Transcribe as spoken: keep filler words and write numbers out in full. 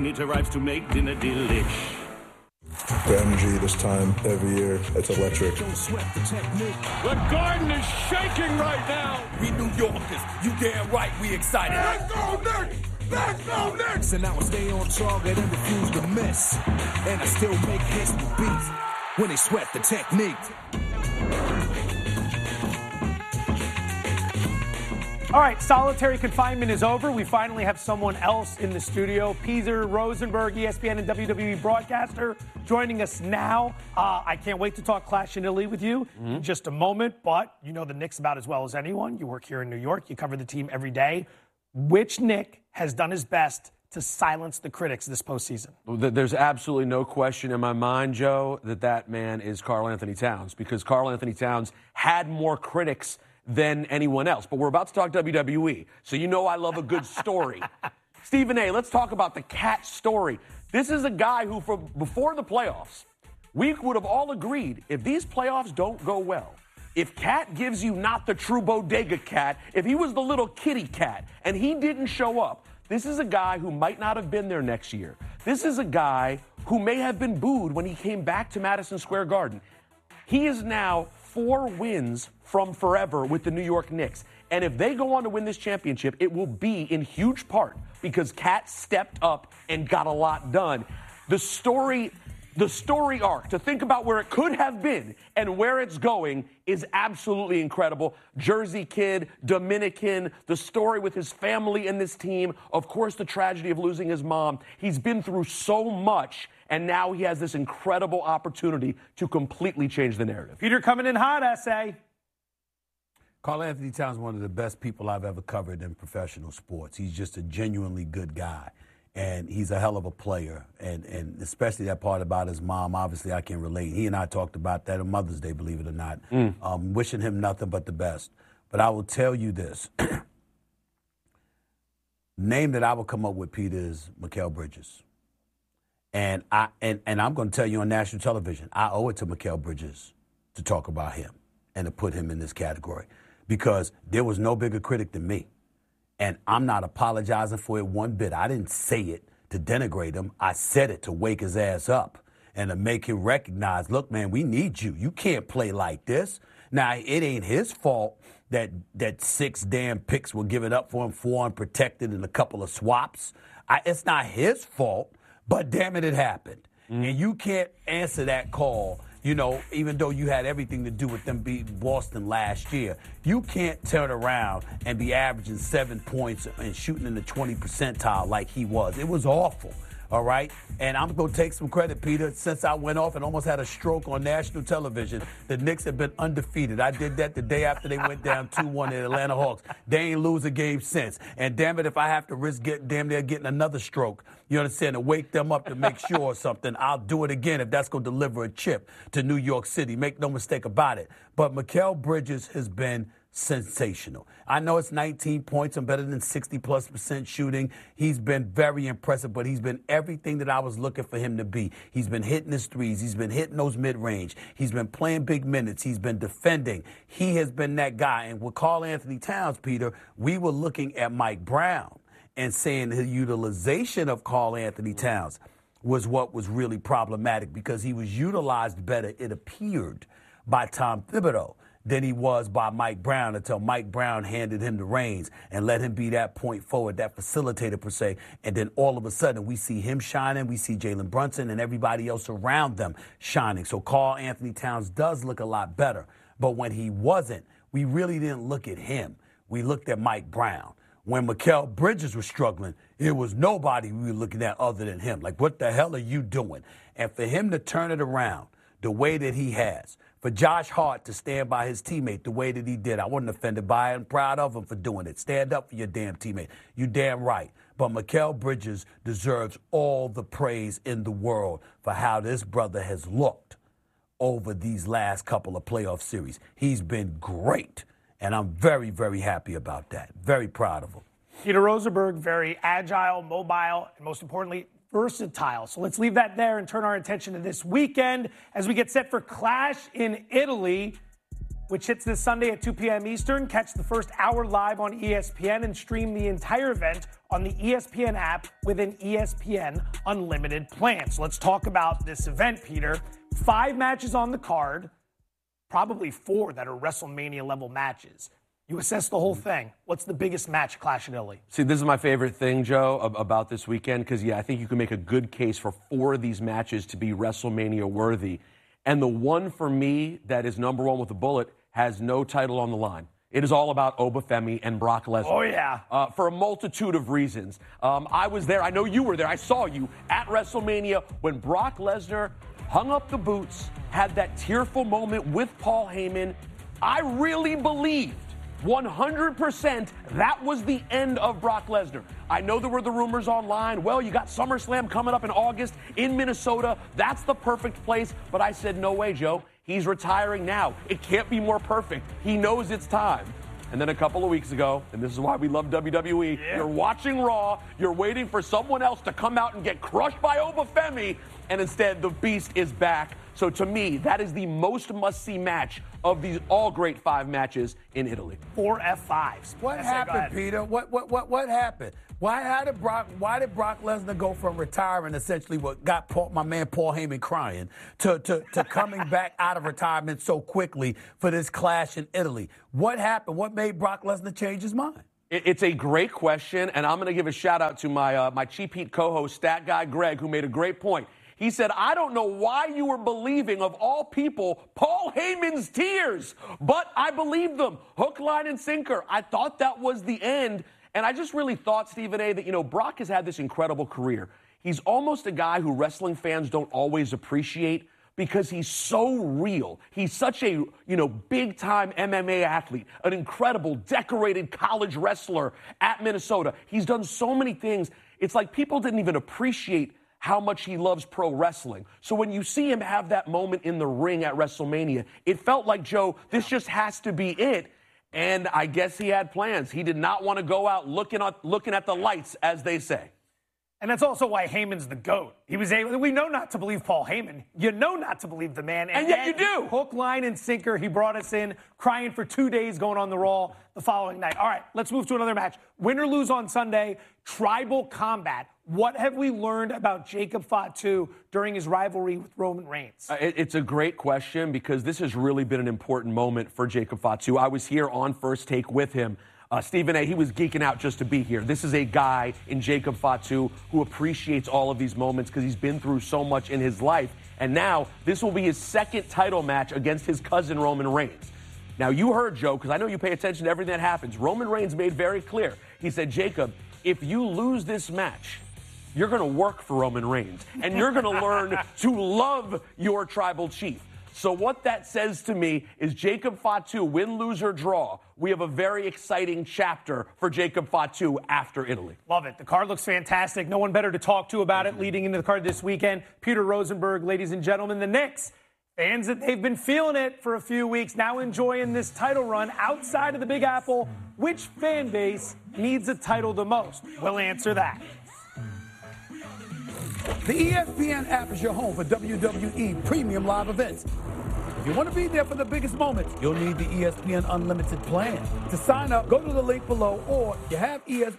It arrives to make dinner delish. The energy this time every year, it's electric. Don't sweat the technique. The garden is shaking right now. We New Yorkers, you damn right we excited. Let's go Knicks! Let's go Knicks! And I will stay on target and refuse to miss. And I still make hits with beats when they sweat the technique. All right, solitary confinement is over. We finally have someone else in the studio. Peter Rosenberg, E S P N and W W E broadcaster, joining us now. Uh, I can't wait to talk Clash in Italy with you mm-hmm. in just a moment, but you know the Knicks about as well as anyone. You work here in New York. You cover the team every day. Which Knick has done his best to silence the critics this postseason? There's absolutely no question in my mind, Joe, that that man is Karl Anthony Towns, because Karl Anthony Towns had more critics than anyone else. But we're about to talk W W E, so you know I love a good story. Stephen A., let's talk about the Cat story. This is a guy who, for, before the playoffs, we would have all agreed, if these playoffs don't go well, if Cat gives you not the true bodega cat, if he was the little kitty cat and he didn't show up, this is a guy who might not have been there next year. This is a guy who may have been booed when he came back to Madison Square Garden. He is now four wins from forever with the New York Knicks. And if they go on to win this championship, it will be in huge part because Cat stepped up and got a lot done. The story, the story arc, to think about where it could have been and where it's going is absolutely incredible. Jersey kid, Dominican, the story with his family and this team, of course, the tragedy of losing his mom. He's been through so much, and now he has this incredible opportunity to completely change the narrative. Peter, coming in hot, S A. Karl Anthony Towns is one of the best people I've ever covered in professional sports. He's just a genuinely good guy, and he's a hell of a player, and, and especially that part about his mom, obviously I can relate. He and I talked about that on Mother's Day, believe it or not, mm. um, wishing him nothing but the best. But I will tell you this. Name that I would come up with, Peter, is Mikal Bridges. And, I, and, and I'm going to tell you on national television, I owe it to Mikal Bridges to talk about him and to put him in this category. Because there was no bigger critic than me. And I'm not apologizing for it one bit. I didn't say it to denigrate him. I said it to wake his ass up and to make him recognize, look, man, we need you. You can't play like this. Now, it ain't his fault that that six damn picks were given up for him, four unprotected and a couple of swaps. I, it's not his fault, but damn it, it happened. Mm. And you can't answer that call. You know, even though you had everything to do with them beating Boston last year, you can't turn around and be averaging seven points and shooting in the twenty percentile like he was. It was awful, all right? And I'm going to take some credit, Peter. Since I went off and almost had a stroke on national television, the Knicks have been undefeated. I did that the day after they went down two one in Atlanta Hawks. They ain't lose a game since. And damn it, if I have to risk get, damn near getting another stroke, you understand, to wake them up to make sure or something, I'll do it again if that's going to deliver a chip to New York City. Make no mistake about it. But Mikal Bridges has been sensational. I know it's nineteen points and better than sixty plus percent shooting. He's been very impressive, but he's been everything that I was looking for him to be. He's been hitting his threes. He's been hitting those mid-range. He's been playing big minutes. He's been defending. He has been that guy. And with Karl Anthony Towns, Peter, we were looking at Mike Brown and saying the utilization of Karl Anthony Towns was what was really problematic because he was utilized better, it appeared, by Tom Thibodeau than he was by Mike Brown until Mike Brown handed him the reins and let him be that point forward, that facilitator per se. And then all of a sudden we see him shining, we see Jalen Brunson and everybody else around them shining. So Karl Anthony Towns does look a lot better. But when he wasn't, we really didn't look at him. We looked at Mike Brown. When Mikal Bridges was struggling, it was nobody we were looking at other than him. Like, what the hell are you doing? And for him to turn it around the way that he has, for Josh Hart to stand by his teammate the way that he did, I wasn't offended by it. I'm proud of him for doing it. Stand up for your damn teammate. You damn right. But Mikal Bridges deserves all the praise in the world for how this brother has looked over these last couple of playoff series. He's been great. And I'm very, very happy about that. Very proud of him. Peter Rosenberg, very agile, mobile, and most importantly, versatile. So let's leave that there and turn our attention to this weekend as we get set for Clash in Italy. which hits this Sunday at two p.m. Eastern. Catch the first hour live on E S P N and stream the entire event on the E S P N app with an E S P N Unlimited plan. So let's talk about this event, Peter. Five matches on the card, probably four that are WrestleMania-level matches. You assess the whole thing. What's the biggest match, Clash at Italy? See, this is my favorite thing, Joe, about this weekend, because, yeah, I think you can make a good case for four of these matches to be WrestleMania-worthy. And the one for me that is number one with a bullet has no title on the line. It is all about Obafemi and Brock Lesnar. Oh, yeah. Uh, for a multitude of reasons. Um, I was there. I know you were there. I saw you at WrestleMania when Brock Lesnar hung up the boots, had that tearful moment with Paul Heyman. I really believed one hundred percent that was the end of Brock Lesnar. I know there were the rumors online. Well, you got SummerSlam coming up in August in Minnesota. That's the perfect place. But I said, no way, Joe. He's retiring now. It can't be more perfect. He knows it's time. And then a couple of weeks ago, and this is why we love W W E, yeah. You're watching Raw, you're waiting for someone else to come out and get crushed by Obafemi, and instead the Beast is back. So to me, that is the most must-see match of these all great five matches in Italy. Four F fives. What That's happened, it, Peter? What what what what happened? Why how did Brock why did Brock Lesnar go from retiring, essentially what got Paul, my man Paul Heyman crying, to to, to coming back out of retirement so quickly for this clash in Italy? What happened? What made Brock Lesnar change his mind? It's a great question, and I'm going to give a shout out to my uh, my Cheap Heat co-host, Stat Guy Greg, who made a great point. He said, I don't know why you were believing, of all people, Paul Heyman's tears, but I believed them. Hook, line, and sinker. I thought that was the end. And I just really thought, Stephen A., that, you know, Brock has had this incredible career. He's almost a guy who wrestling fans don't always appreciate because he's so real. He's such a, you know, big-time M M A athlete, an incredible, decorated college wrestler at Minnesota. He's done so many things. It's like people didn't even appreciate how much he loves pro wrestling. So when you see him have that moment in the ring at WrestleMania, it felt like, Joe, this just has to be it. And I guess he had plans. He did not want to go out looking at, looking at the lights, as they say. And that's also why Heyman's the GOAT. He was able, we know not to believe Paul Heyman. You know not to believe the man. And, and yet you do. Hook, line, and sinker. He brought us in, crying for two days, going on the Raw the following night. All right, let's move to another match. Win or lose on Sunday, Tribal Combat. What have we learned about Jacob Fatu during his rivalry with Roman Reigns? Uh, it, it's a great question because this has really been an important moment for Jacob Fatu. I was here on First Take with him. Uh, Stephen A., he was geeking out just to be here. This is a guy in Jacob Fatu who appreciates all of these moments because he's been through so much in his life. And now this will be his second title match against his cousin Roman Reigns. Now, you heard, Joe, because I know you pay attention to everything that happens. Roman Reigns made very clear. He said, Jacob, if you lose this match, you're going to work for Roman Reigns, and you're going to learn to love your tribal chief. So what that says to me is Jacob Fatu, win, lose, or draw, we have a very exciting chapter for Jacob Fatu after Italy. Love it. The card looks fantastic. No one better to talk to about it leading into the card this weekend. Peter Rosenberg, ladies and gentlemen, the Knicks. Fans that they've been feeling it for a few weeks, now enjoying this title run outside of the Big Apple. Which fan base needs a title the most? We'll answer that. The E S P N app is your home for W W E premium live events. If you want to be there for the biggest moments, you'll need the E S P N Unlimited plan. To sign up, go to the link below, or if you have E S